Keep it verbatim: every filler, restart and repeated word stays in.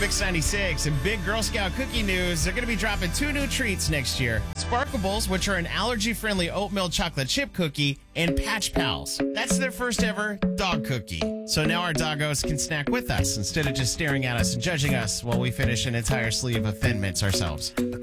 Mix ninety-six. And big Girl Scout cookie news, they're going to be dropping two new treats next year. Sparkables, which are an allergy-friendly oatmeal chocolate chip cookie, and Patch Pals. That's their first ever dog cookie. So now our doggos can snack with us instead of just staring at us and judging us while we finish an entire sleeve of Thin Mints ourselves.